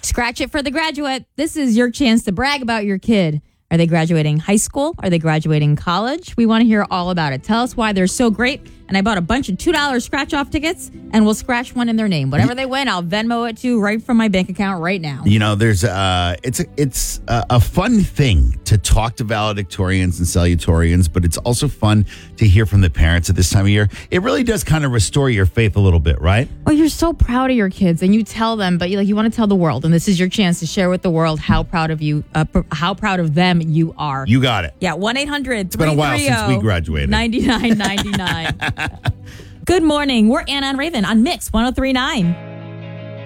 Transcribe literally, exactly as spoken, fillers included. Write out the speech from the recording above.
Scratch it for the graduate. This is your chance to brag about your kid. Are they graduating high school? Are they graduating college? We want to hear all about it. Tell us why they're so great. And I bought a bunch of two dollar scratch-off tickets, and we'll scratch one in their name. Whatever they win, I'll Venmo it to right from my bank account right now. You know, there's uh, it's a, it's a, a fun thing to talk to valedictorians and salutatorians, but it's also fun to hear from the parents at this time of year. It really does kind of restore your faith a little bit, right? Well, you're so proud of your kids, and you tell them, but you like you want to tell the world, and this is your chance to share with the world how proud of you, uh, pr- how proud of them you are. You got it. Yeah, one eight hundred It's been a while since we graduated. ninety-nine ninety-nine. Good morning. We're Anna and Raven on Mix one oh three point nine.